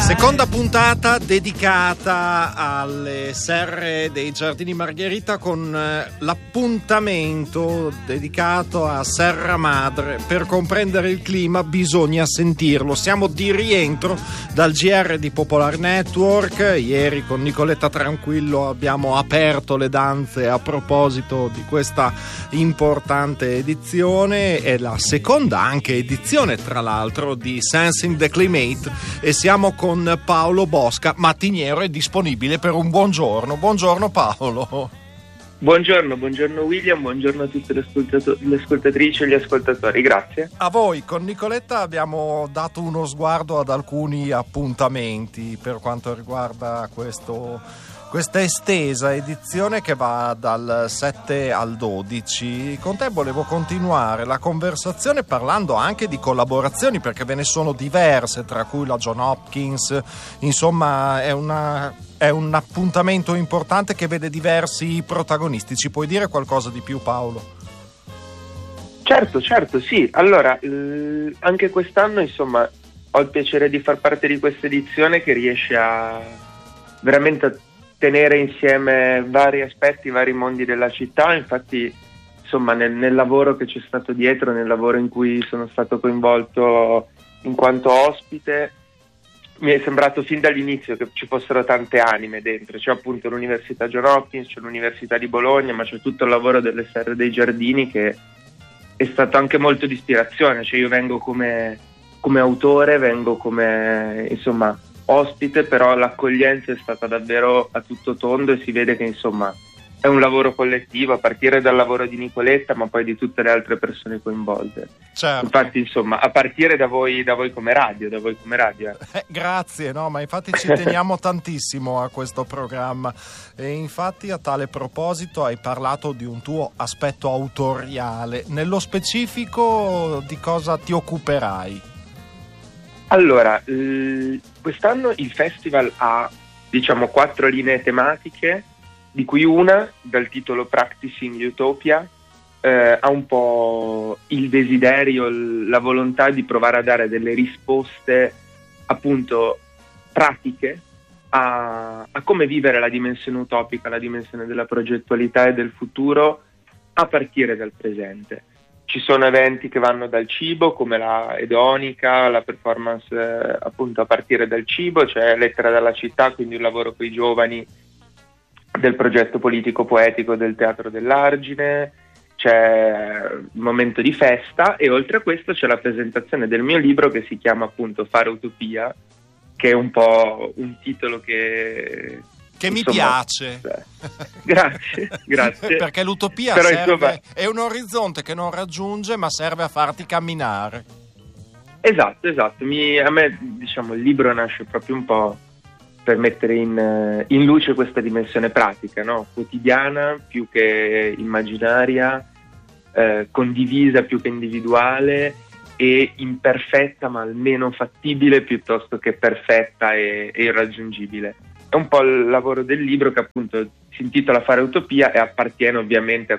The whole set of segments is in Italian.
Seconda puntata dedicata alle serre dei Giardini Margherita con l'appuntamento dedicato a Serra Madre. Per comprendere il clima bisogna sentirlo. Siamo di rientro dal GR di Popolare Network. Ieri con Nicoletta Tranquillo abbiamo aperto le danze a proposito di questa importante edizione. È la seconda anche edizione, tra l'altro, di Sensing the Climate e siamo con Paolo Bosca, mattiniero, è disponibile per un buongiorno. Buongiorno Paolo. Buongiorno William, buongiorno a tutte le ascoltatrici e gli ascoltatori, grazie. A voi, con Nicoletta abbiamo dato uno sguardo ad alcuni appuntamenti per quanto riguarda questa estesa edizione che va dal 7 al 12. Con te volevo continuare la conversazione parlando anche di collaborazioni, perché ve ne sono diverse, tra cui la John Hopkins. Insomma, è un appuntamento importante che vede diversi protagonisti. Ci puoi dire qualcosa di più, Paolo? Certo, sì. Allora, anche quest'anno, insomma, ho il piacere di far parte di questa edizione che riesce a veramente tenere insieme vari aspetti, vari mondi della città. Infatti, insomma, nel lavoro che c'è stato dietro, nel lavoro in cui sono stato coinvolto in quanto ospite, mi è sembrato fin dall'inizio che ci fossero tante anime dentro. C'è appunto l'Università John Hopkins, c'è l'Università di Bologna, ma c'è tutto il lavoro delle Serre dei Giardini che è stato anche molto di ispirazione. Cioè, io vengo come autore, vengo come, insomma, ospite, però l'accoglienza è stata davvero a tutto tondo e si vede che, insomma, è un lavoro collettivo, a partire dal lavoro di Nicoletta, ma poi di tutte le altre persone coinvolte. Certo. Infatti, insomma, a partire da voi come radio. Grazie, no, ma infatti ci teniamo tantissimo a questo programma. E infatti, a tale proposito, hai parlato di un tuo aspetto autoriale. Nello specifico, di cosa ti occuperai? Allora, quest'anno il festival ha, 4 linee tematiche, di cui una, dal titolo Practicing Utopia, ha un po' il desiderio, la volontà di provare a dare delle risposte, appunto, pratiche a come vivere la dimensione utopica, la dimensione della progettualità e del futuro a partire dal presente. Ci sono eventi che vanno dal cibo, come la Edonica, la performance appunto a partire dal cibo, c'è Lettera dalla città, quindi un lavoro con i giovani del progetto politico-poetico del Teatro dell'Argine, c'è un momento di festa e oltre a questo c'è la presentazione del mio libro che si chiama appunto Fare Utopia, che è un po' un titolo che mi piace. Grazie. Perché l'utopia però, serve, insomma, è un orizzonte che non raggiunge, ma serve a farti camminare. Esatto. A me, il libro nasce proprio un po' per mettere in luce questa dimensione pratica, no? Quotidiana più che immaginaria, condivisa più che individuale e imperfetta ma almeno fattibile piuttosto che perfetta e irraggiungibile. È un po' il lavoro del libro che appunto si intitola Fare Utopia e appartiene ovviamente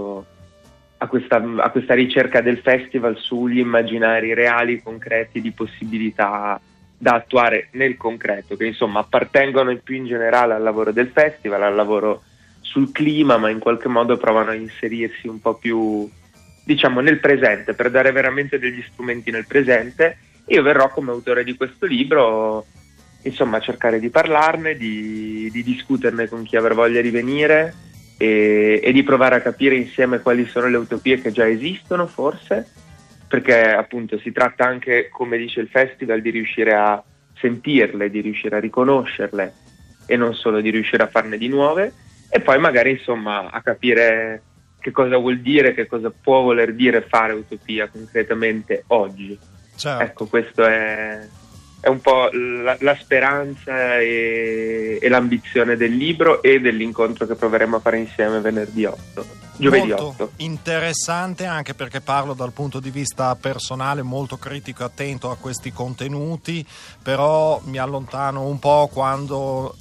a questa ricerca del festival sugli immaginari reali, concreti, di possibilità da attuare nel concreto, che insomma appartengono più in generale al lavoro del festival, al lavoro sul clima, ma in qualche modo provano a inserirsi un po' più, nel presente, per dare veramente degli strumenti nel presente. Io verrò come autore di questo libro, insomma, a cercare di parlarne, di discuterne con chi avrà voglia di venire e di provare a capire insieme quali sono le utopie che già esistono, forse, perché appunto si tratta anche, come dice il festival, di riuscire a sentirle, di riuscire a riconoscerle e non solo di riuscire a farne di nuove, e poi magari, insomma, a capire che cosa vuol dire, che cosa può voler dire fare utopia concretamente oggi. Certo. Ecco, questo è un po' la speranza e l'ambizione del libro e dell'incontro che proveremo a fare insieme giovedì molto 8. Interessante, anche perché parlo dal punto di vista personale, molto critico e attento a questi contenuti, però mi allontano un po' quando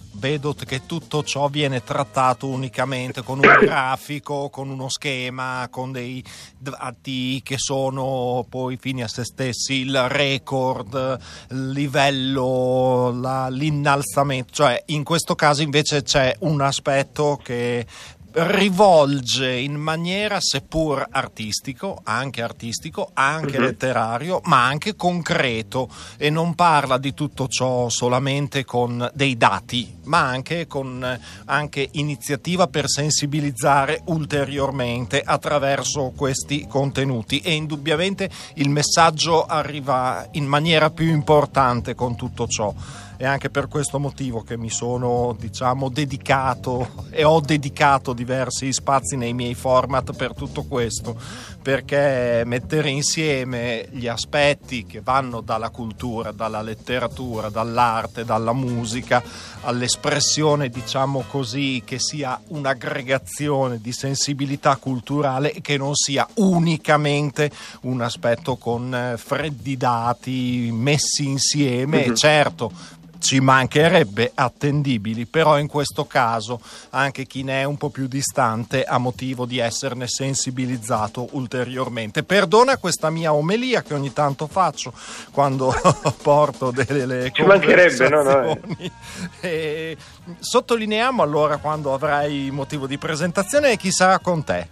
vedo che tutto ciò viene trattato unicamente con un grafico, con uno schema, con dei dati che sono poi fini a se stessi, il record, il livello, l'innalzamento. Cioè, in questo caso invece c'è un aspetto che rivolge in maniera seppur artistico, anche letterario, ma anche concreto, e non parla di tutto ciò solamente con dei dati, ma anche con iniziativa per sensibilizzare ulteriormente attraverso questi contenuti, e indubbiamente il messaggio arriva in maniera più importante con tutto ciò. È anche per questo motivo che mi sono, dedicato e ho dedicato diversi spazi nei miei format per tutto questo, perché mettere insieme gli aspetti che vanno dalla cultura, dalla letteratura, dall'arte, dalla musica, all'espressione, che sia un'aggregazione di sensibilità culturale e che non sia unicamente un aspetto con freddi dati messi insieme, certo, ci mancherebbe, attendibili, però in questo caso anche chi ne è un po' più distante ha motivo di esserne sensibilizzato ulteriormente. Perdona questa mia omelia che ogni tanto faccio quando porto delle ci mancherebbe, conversazioni. E sottolineiamo allora quando avrai motivo di presentazione e chi sarà con te.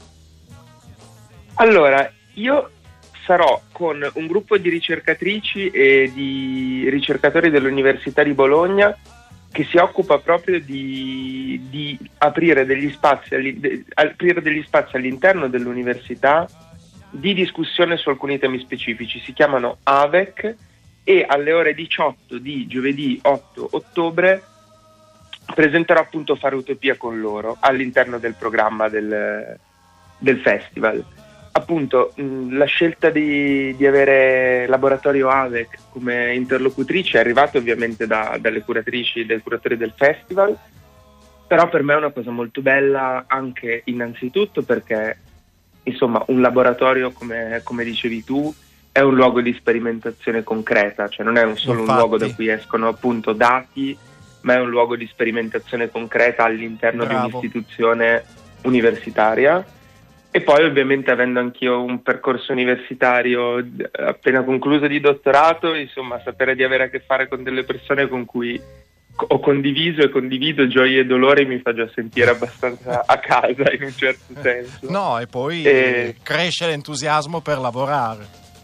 Allora, io sarò con un gruppo di ricercatrici e di ricercatori dell'Università di Bologna che si occupa proprio di aprire degli spazi all'interno dell'università di discussione su alcuni temi specifici. Si chiamano AVEC, e alle ore 18 di giovedì 8 ottobre presenterò appunto Fare Utopia con loro all'interno del programma del festival. Appunto, la scelta di avere Laboratorio AVEC come interlocutrice è arrivata ovviamente dalle curatrici e dai curatori del festival, però per me è una cosa molto bella anche innanzitutto perché, insomma, un laboratorio, come dicevi tu, è un luogo di sperimentazione concreta, cioè non è solo un luogo da cui escono appunto dati, ma è un luogo di sperimentazione concreta all'interno di un'istituzione universitaria. E poi ovviamente, avendo anch'io un percorso universitario appena concluso di dottorato, insomma, sapere di avere a che fare con delle persone con cui ho condiviso e condivido gioie e dolori mi fa già sentire abbastanza a casa, in un certo senso. No, e poi cresce l'entusiasmo per lavorare.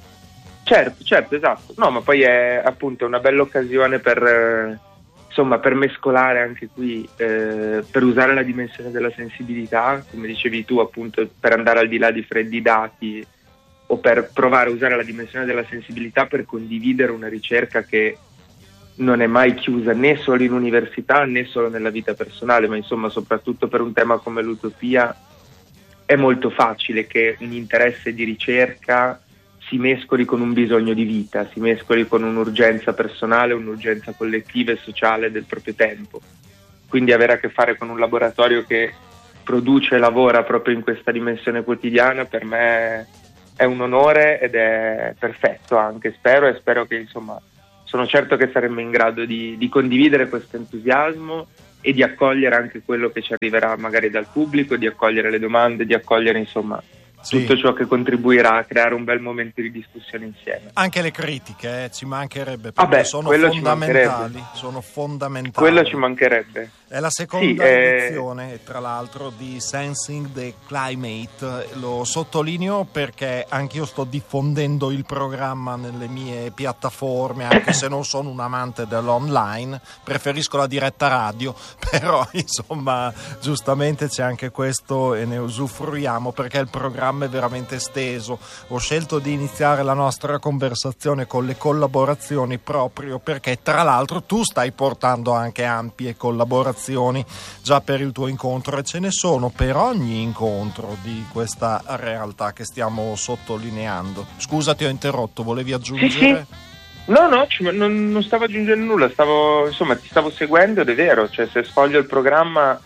Certo, esatto. No, ma poi è appunto una bella occasione per mescolare anche qui, per usare la dimensione della sensibilità, come dicevi tu, appunto, per andare al di là di freddi dati, o per provare a usare la dimensione della sensibilità per condividere una ricerca che non è mai chiusa né solo in università né solo nella vita personale, ma insomma soprattutto per un tema come l'utopia è molto facile che un interesse di ricerca si mescoli con un bisogno di vita, si mescoli con un'urgenza personale, un'urgenza collettiva e sociale del proprio tempo. Quindi avere a che fare con un laboratorio che produce e lavora proprio in questa dimensione quotidiana per me è un onore ed è perfetto anche, spero che, insomma, sono certo che saremo in grado di condividere questo entusiasmo e di accogliere anche quello che ci arriverà magari dal pubblico, di accogliere le domande, di accogliere, insomma, tutto ciò che contribuirà a creare un bel momento di discussione insieme. Anche le critiche, ci mancherebbe, perché sono fondamentali. Quello ci mancherebbe. È la seconda edizione, tra l'altro, di Sensing the Climate. Lo sottolineo perché anch'io sto diffondendo il programma nelle mie piattaforme, anche se non sono un amante dell'online, preferisco la diretta radio, però insomma giustamente c'è anche questo e ne usufruiamo perché il programma è veramente esteso. Ho scelto di iniziare la nostra conversazione con le collaborazioni proprio perché, tra l'altro, tu stai portando anche ampie collaborazioni già per il tuo incontro, e ce ne sono per ogni incontro di questa realtà che stiamo sottolineando. Scusa, ti ho interrotto, volevi aggiungere? Sì. No, non stavo aggiungendo nulla, ti stavo seguendo ed è vero, cioè se sfoglio il programma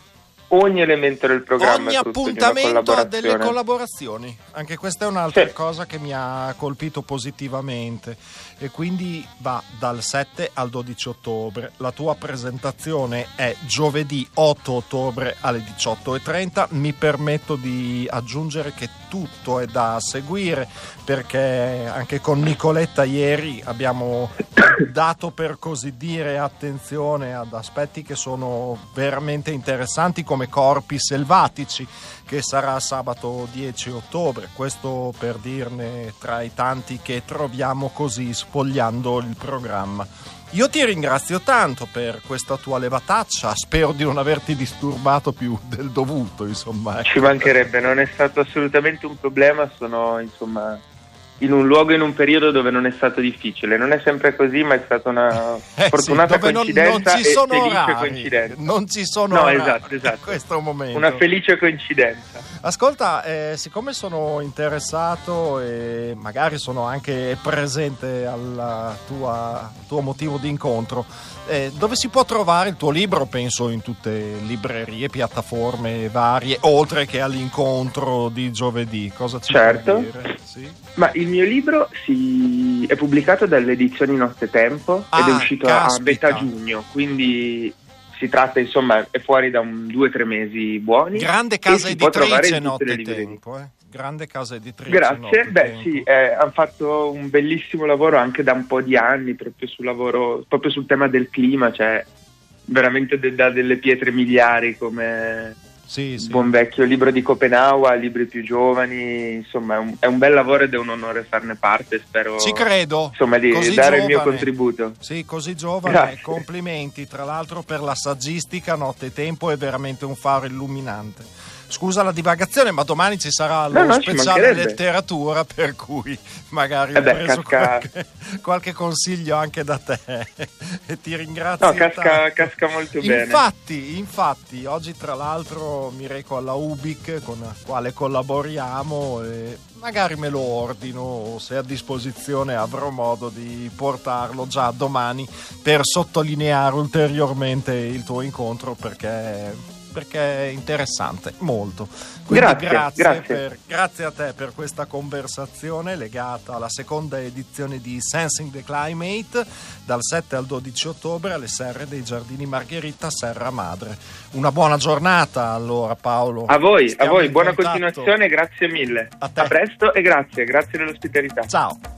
ogni elemento del programma ogni è frutto di una appuntamento ha delle collaborazione. collaborazioni. Anche questa è un'altra Sì. cosa che mi ha colpito positivamente. E quindi va dal 7 al 12 ottobre. La tua presentazione è giovedì 8 ottobre alle 18:30. Mi permetto di aggiungere che tutto è da seguire, perché anche con Nicoletta ieri abbiamo dato, per così dire, attenzione ad aspetti che sono veramente interessanti, come Corpi Selvatici, che sarà sabato 10 ottobre. Questo per dirne tra i tanti che troviamo così sfogliando il programma. Io ti ringrazio tanto per questa tua levataccia, spero di non averti disturbato più del dovuto, insomma. Ci mancherebbe, non è stato assolutamente un problema, sono insomma in un luogo, in un periodo dove non è stato difficile. Non è sempre così, ma è stata una fortunata sì, dove coincidenza non ci sono e felice orari, coincidenza. non ci sono No, orari esatto. in questo momento. Una felice coincidenza. Ascolta, siccome sono interessato e magari sono anche presente al tuo motivo di incontro, dove si può trovare il tuo libro? Penso in tutte le librerie, piattaforme varie, oltre che all'incontro di giovedì. Cosa ci puoi dire? Sì? Ma il mio libro è pubblicato dalle edizioni Nottetempo ed è uscito a metà giugno, quindi si tratta, insomma, è fuori da 2 o 3 mesi buoni. Grande casa editrice Nottetempo. Grande casa editrice. Grazie, sì, hanno fatto un bellissimo lavoro anche da un po' di anni proprio sul tema del clima, cioè veramente da delle pietre miliari, come sì. buon vecchio libro di Copenhague, libri più giovani, insomma è un bel lavoro ed è un onore farne parte, spero. Ci credo, insomma, di così dare giovane. Il mio contributo. Sì, così giovane. Grazie. Complimenti, tra l'altro, per la saggistica. Nottetempo è veramente un faro illuminante. Scusa la divagazione, ma domani ci sarà lo speciale letteratura, per cui magari ho preso qualche consiglio anche da te e ti ringrazio. No, casca molto bene. Infatti, oggi tra l'altro mi reco alla Ubic, con la quale collaboriamo, e magari me lo ordino, o se a disposizione avrò modo di portarlo già domani per sottolineare ulteriormente il tuo incontro, perché è interessante, molto. Quindi grazie a te per questa conversazione legata alla seconda edizione di Sensing the Climate, dal 7 al 12 ottobre alle Serre dei Giardini Margherita, Serra Madre. Una buona giornata allora, Paolo. A voi, buona continuazione, grazie mille. A presto e grazie dell'ospitalità. Ciao.